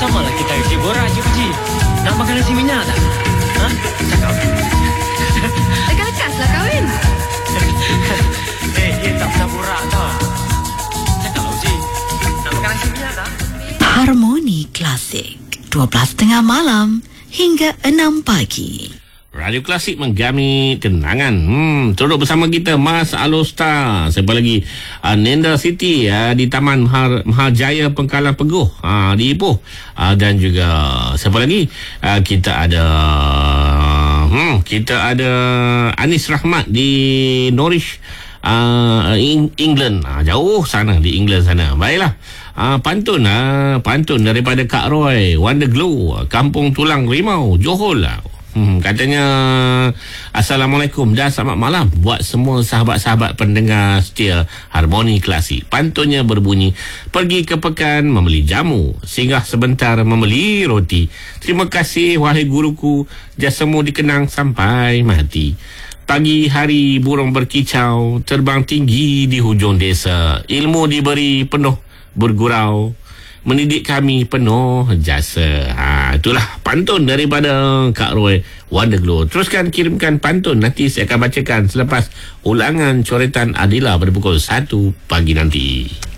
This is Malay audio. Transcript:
Sama lah kita isi borak je, Pakcik. Nak makan nasi minyak tak? Ha? Cakap. Lekas lah kahwin. Dia tak pernah borak tau. Cakap lah, Pakcik. Nak makan nasi minyak tak? Harmoni Klasik 12.30 malam hingga 6 pagi. Radio Klasik menggami kenangan. Turut bersama kita Mas Alostar. Siapa lagi? Nenda Siti di Taman Mahajaya Pengkalan Peguh di Ipoh. Dan juga siapa lagi? Kita ada Anis Rahmat di Norwich, England. Jauh sana, di England sana. Baiklah. Pantun daripada Kak Roy, Wonder Glow, Kampung Tulang Rimau, Johor lah. Katanya Assalamualaikum dan selamat malam buat semua sahabat-sahabat pendengar setia Harmoni Klasik. Pantunnya berbunyi, pergi ke pekan membeli jamu, singgah sebentar membeli roti. Terima kasih wahai guruku, jasamu dikenang sampai mati. Pagi hari burung berkicau, terbang tinggi di hujung desa. Ilmu diberi penuh bergurau, mendidik kami penuh jasa. Itulah pantun daripada Kak Roy, Wonder Glow. Teruskan kirimkan pantun, nanti saya akan bacakan selepas ulangan coretan Adila pada pukul 1 pagi nanti.